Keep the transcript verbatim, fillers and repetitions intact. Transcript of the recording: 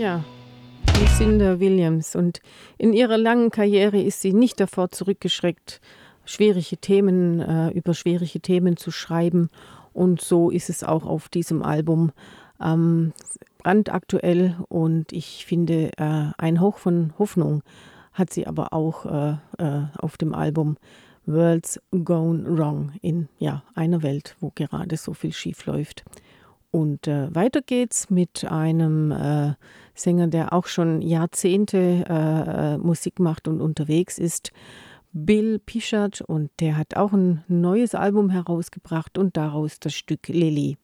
Ja, Lucinda Williams. Und in ihrer langen Karriere ist sie nicht davor zurückgeschreckt, schwierige Themen, äh, über schwierige Themen zu schreiben. Und so ist es auch auf diesem Album ähm, brandaktuell. Und ich finde, äh, ein Hauch von Hoffnung hat sie aber auch äh, äh, auf dem Album World's Gone Wrong in ja, einer Welt, wo gerade so viel schief läuft. Und äh, weiter geht's mit einem äh, Sänger, der auch schon Jahrzehnte äh, äh, Musik macht und unterwegs ist, Bill Pichard. Und der hat auch ein neues Album herausgebracht und daraus das Stück Lily.